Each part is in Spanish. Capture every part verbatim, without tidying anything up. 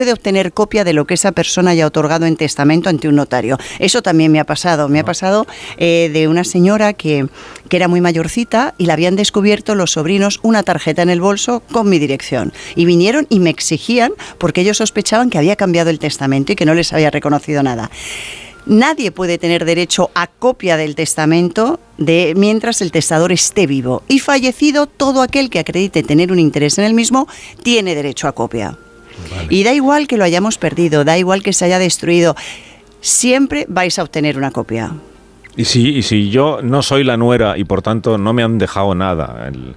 puede obtener copia de lo que esa persona haya otorgado en testamento ante un notario. Eso también me ha pasado. Me ha pasado eh, de una señora que, que era muy mayorcita y le habían descubierto los sobrinos una tarjeta en el bolso con mi dirección. Y vinieron y me exigían porque ellos sospechaban que había cambiado el testamento y que no les había reconocido nada. Nadie puede tener derecho a copia del testamento de, mientras el testador esté vivo. Y fallecido, todo aquel que acredite tener un interés en el mismo tiene derecho a copia. Vale. Y da igual que lo hayamos perdido, da igual que se haya destruido, siempre vais a obtener una copia. Y si, y si yo no soy la nuera y por tanto no me han dejado nada, el,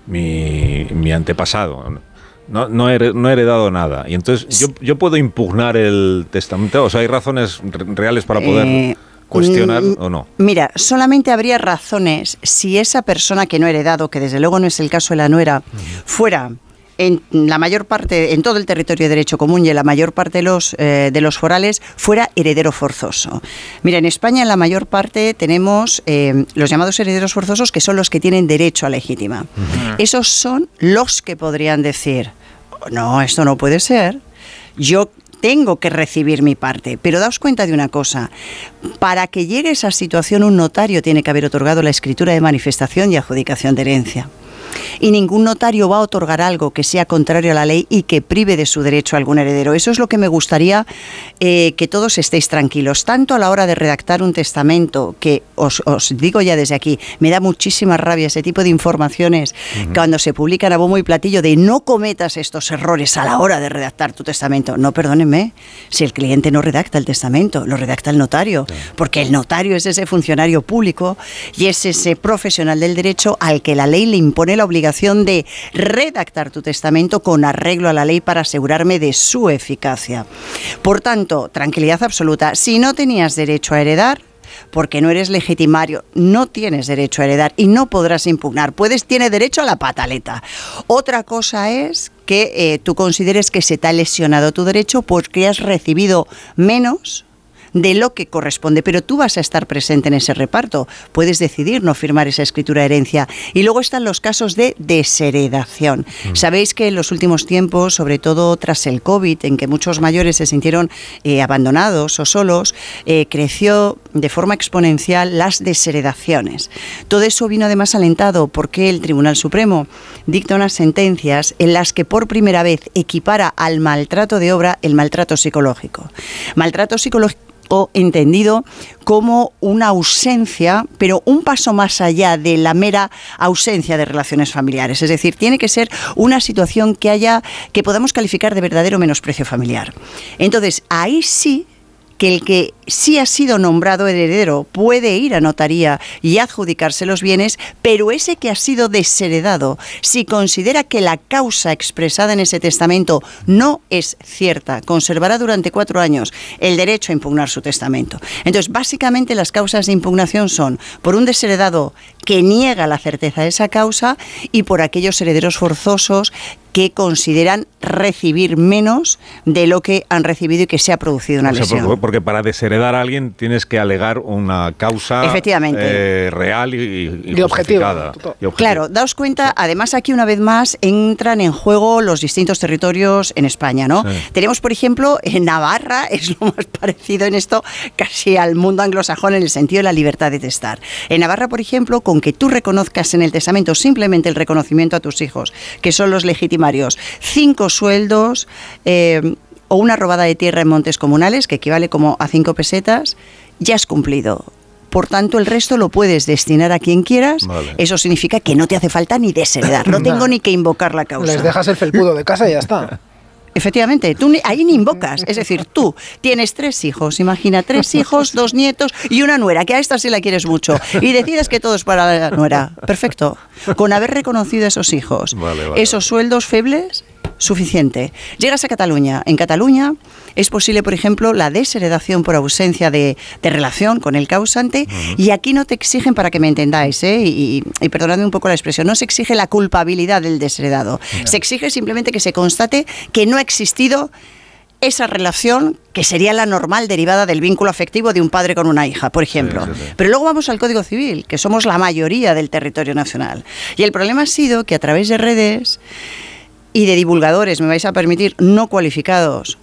mi, mi antepasado, no, no, he, no he heredado nada, y entonces yo, yo puedo impugnar el testamento, o sea, ¿hay razones reales para poder eh, cuestionar mm, o no? Mira, solamente habría razones si esa persona que no ha heredado, que desde luego no es el caso de la nuera, uh-huh. fuera... en la mayor parte, en todo el territorio de derecho común y en la mayor parte de los, eh, de los forales, fuera heredero forzoso. Mira, en España en la mayor parte tenemos eh, los llamados herederos forzosos, que son los que tienen derecho a legítima. Uh-huh. Esos son los que podrían decir, no, esto no puede ser, yo tengo que recibir mi parte. Pero daos cuenta de una cosa, para que llegue a esa situación un notario tiene que haber otorgado la escritura de manifestación y adjudicación de herencia. Y ningún notario va a otorgar algo que sea contrario a la ley y que prive de su derecho a algún heredero. Eso es lo que me gustaría eh, que todos estéis tranquilos, tanto a la hora de redactar un testamento, que os, os digo ya desde aquí, me da muchísima rabia ese tipo de informaciones uh-huh. cuando se publican a bombo y platillo de no cometas estos errores a la hora de redactar tu testamento. No, perdónenme, si el cliente no redacta el testamento, lo redacta el notario, sí. porque el notario es ese funcionario público y es ese profesional del derecho al que la ley le impone la obligación de redactar tu testamento con arreglo a la ley para asegurarme de su eficacia. Por tanto, tranquilidad absoluta. Si no tenías derecho a heredar, porque no eres legitimario, no tienes derecho a heredar y no podrás impugnar. Puedes, tienes derecho a la pataleta. Otra cosa es que eh, tú consideres que se te ha lesionado tu derecho porque has recibido menos de lo que corresponde, pero tú vas a estar presente en ese reparto. Puedes decidir no firmar esa escritura de herencia. Y luego están los casos de desheredación. Mm. Sabéis que en los últimos tiempos, sobre todo tras el COVID, en que muchos mayores se sintieron eh, abandonados o solos, eh, creció de forma exponencial las desheredaciones. Todo eso vino además alentado porque el Tribunal Supremo dicta unas sentencias en las que por primera vez equipara al maltrato de obra el maltrato psicológico. Maltrato psicológico entendido como una ausencia, pero un paso más allá de la mera ausencia de relaciones familiares. Es decir, tiene que ser una situación que haya, que podamos calificar de verdadero menosprecio familiar. Entonces, ahí sí que el que sí ha sido nombrado heredero puede ir a notaría y adjudicarse los bienes, pero ese que ha sido desheredado, si considera que la causa expresada en ese testamento no es cierta, conservará durante cuatro años el derecho a impugnar su testamento. Entonces, básicamente las causas de impugnación son por un desheredado que niega la certeza de esa causa y por aquellos herederos forzosos que consideran recibir menos de lo que han recibido y que se ha producido una o sea, lesión. Porque, porque para desheredar a alguien tienes que alegar una causa Efectivamente. Eh, real y, y, y justificada. Objetivo. Y objetivo. Claro, daos cuenta, además aquí una vez más entran en juego los distintos territorios en España, ¿no? Sí. Tenemos, por ejemplo, en Navarra, es lo más parecido en esto casi al mundo anglosajón en el sentido de la libertad de testar. En Navarra, por ejemplo, con que tú reconozcas en el testamento simplemente el reconocimiento a tus hijos, que son los legítimos, cinco sueldos eh, o una robada de tierra en montes comunales, que equivale como a cinco pesetas, ya has cumplido. Por tanto, el resto lo puedes destinar a quien quieras. Vale. Eso significa que no te hace falta ni desheredar. No tengo ni que invocar la causa. Les dejas el felpudo de casa y ya está. Efectivamente, tú ni, ahí ni invocas. Es decir, tú tienes tres hijos, imagina, tres hijos, dos nietos y una nuera, que a esta sí la quieres mucho, y decides que todo es para la nuera. Perfecto. Con haber reconocido a esos hijos, vale, vale, esos sueldos febles, suficiente. Llegas a Cataluña. En Cataluña es posible, por ejemplo, la desheredación por ausencia de, de relación con el causante, uh-huh. y aquí no te exigen, para que me entendáis, ¿eh? y, y perdonadme un poco la expresión, no se exige la culpabilidad del desheredado. Uh-huh. Se exige simplemente que se constate que no ha existido esa relación que sería la normal derivada del vínculo afectivo de un padre con una hija, por ejemplo. Sí, sí, sí. Pero luego vamos al Código Civil, que somos la mayoría del territorio nacional. Y el problema ha sido que a través de redes y de divulgadores, me vais a permitir, no cualificados,